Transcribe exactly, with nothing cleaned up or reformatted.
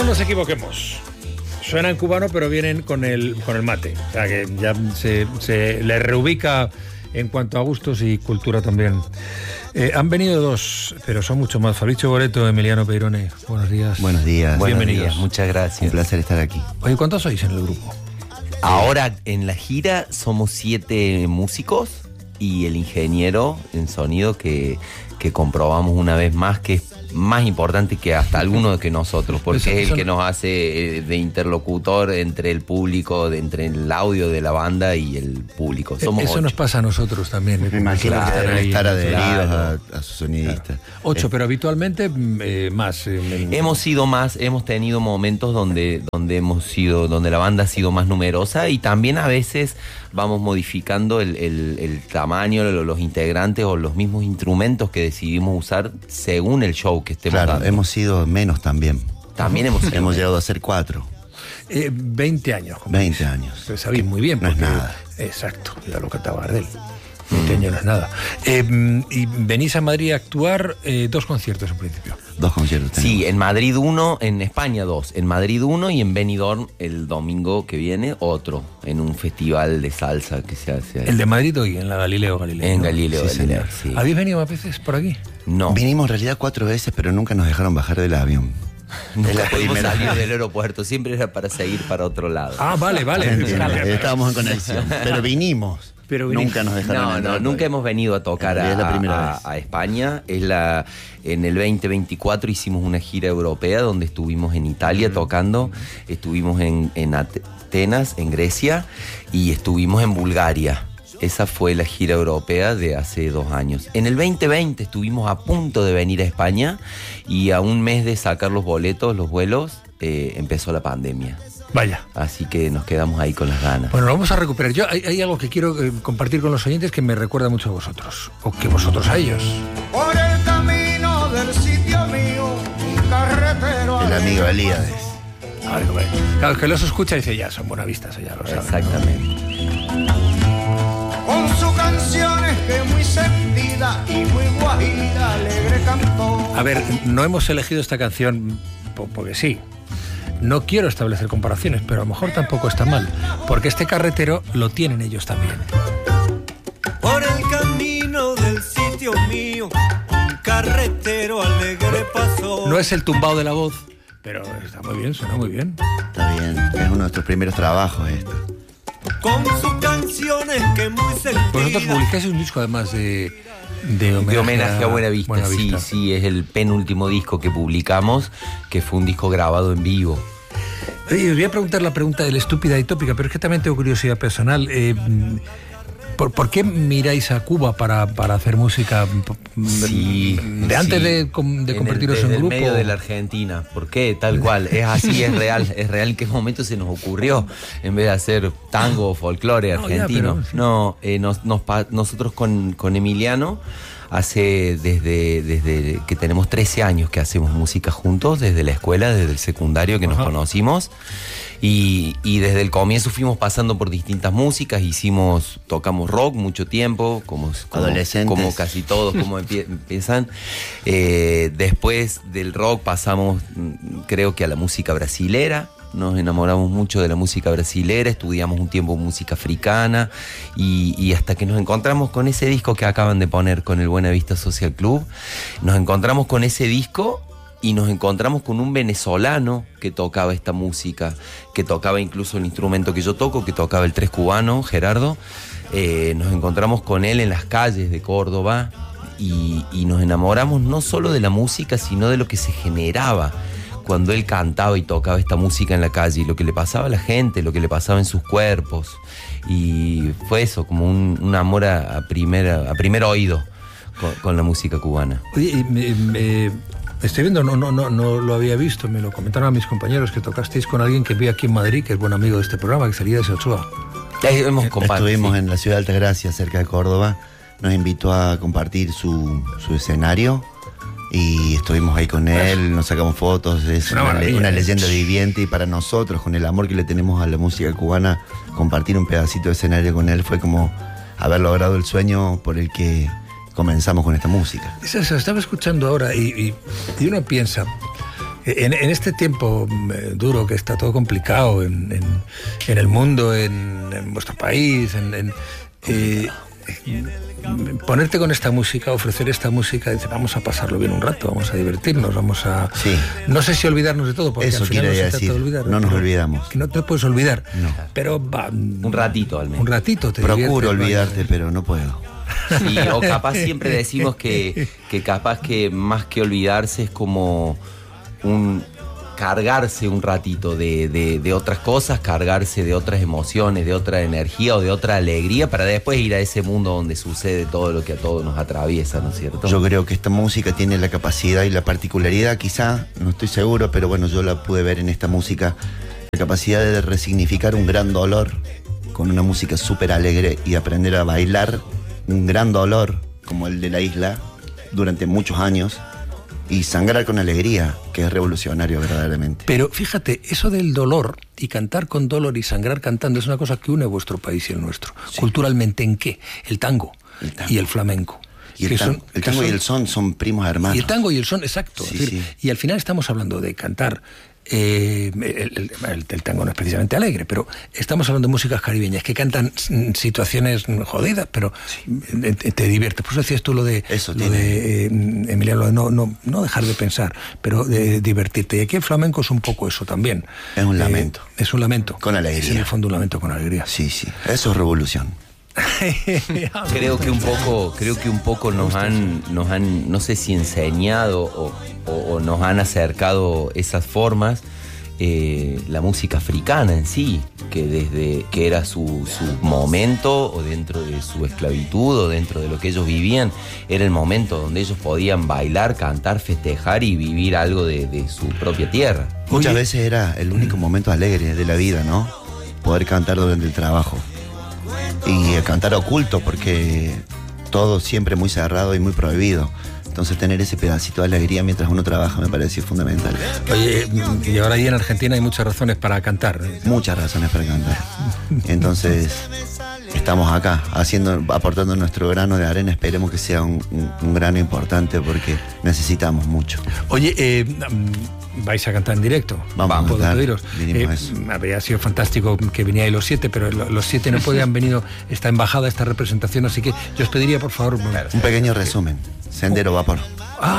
nos equivoquemos. Suenan cubano, pero vienen con el, con el mate. O sea que ya se, se les reubica en cuanto a gustos y cultura también. Eh, han venido dos, pero son mucho más. Fabricio Boleto, Emiliano Peirone. Buenos días. Buenos días. Bienvenidos. Buenos días. Muchas gracias. Un placer estar aquí. Oye, ¿cuántos sois en el grupo? Ahora en la gira somos siete músicos y el ingeniero en sonido que, que comprobamos una vez más que es más importante que hasta alguno que nosotros, porque eso, es el eso... que nos hace de interlocutor entre el público, de, entre el audio de la banda y el público. Somos eso ocho. Nos pasa a nosotros también. Me imagino claro, que están ahí, estar adheridos claro. a, a sus sonidistas. Claro. Ocho, eh. pero habitualmente eh, más. Eh, hemos sido más, hemos tenido momentos donde, donde hemos sido, donde la banda ha sido más numerosa y también a veces vamos modificando el, el, el tamaño, los integrantes o los mismos instrumentos que decidimos usar según el show que estemos claro, dando. Hemos sido menos también. También hemos sido Hemos menos. llegado a ser cuatro. Eh, veinte años. veinte años. Lo sabéis muy bien. No porque, es nada. Exacto, ya lo cantaba Gardel. veinte años no es nada. Eh, y venís a Madrid a actuar eh, dos conciertos en principio. Dos conciertos tenemos. Sí, en Madrid uno, en España dos. En Madrid uno y en Benidorm el domingo que viene otro, en un festival de salsa que se hace ahí. El de Madrid hoy, en la Galileo Galileo. En ¿no? Galileo sí, Galileo, señor. sí. ¿Habéis venido más veces por aquí? No. Vinimos en realidad cuatro veces, pero nunca nos dejaron bajar del avión. Nunca pudimos salir del aeropuerto, siempre era para seguir para otro lado. Ah, vale, vale. Estábamos en conexión, pero vinimos. Pero nunca nos dejaron No, entrar, no, nunca hemos venido a tocar a, es la primera a, vez. a España. Es la, en el veinte veinticuatro hicimos una gira europea donde estuvimos en Italia mm. tocando, estuvimos en, en Atenas, en Grecia, y estuvimos en Bulgaria. Esa fue la gira europea de hace dos años. En el veinte veinte estuvimos a punto de venir a España y a un mes de sacar los boletos, los vuelos, eh, empezó la pandemia. Vaya. Así que nos quedamos ahí con las ganas. Bueno, lo vamos a recuperar. Yo hay, hay algo que quiero eh, compartir con los oyentes que me recuerda mucho a vosotros. O que vosotros a ellos. Por el camino del sitio mío, un carretero. El amigo Elíades. Claro, que los escucha y dice, ya, son buenavistas, ya lo saben. Exactamente. Con sus canciones que muy sentida y muy guajira, alegre cantó. A ver, no hemos elegido esta canción porque sí. No quiero establecer comparaciones, pero a lo mejor tampoco está mal, porque este carretero lo tienen ellos también. Por el camino del sitio mío, un carretero alegre pasó. No es el tumbao de la voz, pero está muy bien, suena muy bien. Está bien, es uno de nuestros primeros trabajos esto. Con sus canciones que muy sentidas. Vosotros publicáis un disco además de... De homenaje, de homenaje a Buenavista, Buenavista. sí, sí, es el penúltimo disco que publicamos, que fue un disco grabado en vivo. Oye, os voy a preguntar la pregunta de la estúpida y tópica, pero es que también tengo curiosidad personal. Eh, ¿por, ¿Por qué miráis a Cuba para, para hacer música? Sí, de antes sí. de, de convertiros en, el, en grupo. En medio de la Argentina. ¿Por qué? Tal cual. Es así, es real. Es real. ¿En qué momento se nos ocurrió? En vez de hacer tango o folclore argentino. No, ya, pero, sí. no eh, nos, nos, nosotros con, con Emiliano, hace desde, desde que tenemos trece años que hacemos música juntos, desde la escuela, desde el secundario que Ajá. nos conocimos. Y, y desde el comienzo fuimos pasando por distintas músicas, hicimos, tocamos rock mucho tiempo, como, como, como casi todos, como empie, empiezan. Eh, después del rock pasamos, creo que a la música brasilera. Nos enamoramos mucho de la música brasilera, estudiamos un tiempo música africana y, y hasta que nos encontramos con ese disco que acaban de poner con el Buenavista Social Club, nos encontramos con ese disco y nos encontramos con un venezolano que tocaba esta música, que tocaba incluso el instrumento que yo toco, que tocaba el tres cubano, Gerardo. Eh, nos encontramos con él en las calles de Córdoba y, y nos enamoramos no solo de la música, sino de lo que se generaba cuando él cantaba y tocaba esta música en la calle, lo que le pasaba a la gente, lo que le pasaba en sus cuerpos. Y fue eso, como un, un amor a, a, primera, a primer oído con, con la música cubana. Oye, me, me, estoy viendo, no, no, no, no lo había visto, me lo comentaron a mis compañeros que tocasteis con alguien que vive aquí en Madrid, que es buen amigo de este programa, que salía de Ochoa. Eh, hemos Estuvimos sí. en la ciudad de Altagracia, cerca de Córdoba. Nos invitó a compartir su, su escenario. Y estuvimos ahí con él, nos sacamos fotos, es una, una, una leyenda viviente y para nosotros, con el amor que le tenemos a la música cubana, compartir un pedacito de escenario con él fue como haber logrado el sueño por el que comenzamos con esta música. Eso, eso estaba escuchando ahora y, y, y uno piensa, En, en este tiempo eh, duro, que está todo complicado en, en, en el mundo, en, en vuestro país, en, en, eh, ponerte con esta música, ofrecer esta música, dice, vamos a pasarlo bien un rato, vamos a divertirnos, vamos a... Sí. No sé si olvidarnos de todo, porque Eso al final no se decir, trata de olvidar. no nos olvidamos. Que no te puedes olvidar, No. pero va... Un ratito al menos. Un ratito te Procuro diviertes, olvidarte, vaya. pero no puedo. Sí, o capaz siempre decimos que, que capaz que más que olvidarse es como un cargarse un ratito de, de, de otras cosas, cargarse de otras emociones, de otra energía o de otra alegría para después ir a ese mundo donde sucede todo lo que a todos nos atraviesa, ¿no es cierto? Yo creo que esta música tiene la capacidad y la particularidad, quizá, no estoy seguro, pero bueno, yo la pude ver en esta música, la capacidad de resignificar un gran dolor con una música súper alegre y aprender a bailar un gran dolor como el de la isla durante muchos años y sangrar con alegría, que es revolucionario verdaderamente. Pero fíjate, eso del dolor y cantar con dolor y sangrar cantando es una cosa que une vuestro país y el nuestro. Sí. Culturalmente, ¿en qué? El tango, El tango. y el flamenco. Y el, Que tan- son- el que tango y son- el son son primos hermanos. Y el tango y el son, exacto. Sí, Es decir, sí. y al final estamos hablando de cantar. eh, el, el- el- el tango no es precisamente alegre, pero estamos hablando de músicas caribeñas que cantan mm, situaciones jodidas, pero eh, te, te diviertes. Por eso decías tú lo de, Eso lo tiene. de eh, Emiliano, lo de no, no, no dejar de pensar, pero de divertirte. Y aquí el flamenco es un poco eso también. Es un lamento. Eh, es un lamento. Con alegría. Es en el fondo un lamento con alegría. Sí, sí, eso es revolución. Creo que un poco, creo que un poco nos han, nos han, no sé si enseñado o, o- o nos han acercado esas formas, eh, la música africana en sí, que desde que era su, su momento o dentro de su esclavitud o dentro de lo que ellos vivían, era el momento donde ellos podían bailar, cantar, festejar y vivir algo de, de su propia tierra. Muchas Oye. veces era el único momento alegre de la vida, ¿no? Poder cantar durante el trabajo. Y eh, cantar oculto, porque todo siempre muy cerrado y muy prohibido. Entonces tener ese pedacito de alegría mientras uno trabaja me pareció fundamental. Oye, y ahora ahí en Argentina hay muchas razones para cantar. Muchas razones para cantar. Entonces estamos acá, haciendo, aportando nuestro grano de arena. Esperemos que sea un, un- un grano importante porque necesitamos mucho. Oye, eh, mm, vais a cantar en directo. Vamos a ¿Puedo cantar, pediros? vinimos Eh, a eso. habría sido fantástico que vinierais los siete, pero lo- los siete no podían venido esta embajada, esta representación, así que yo os pediría, por favor, Un pequeño resumen. Sendero Vapor.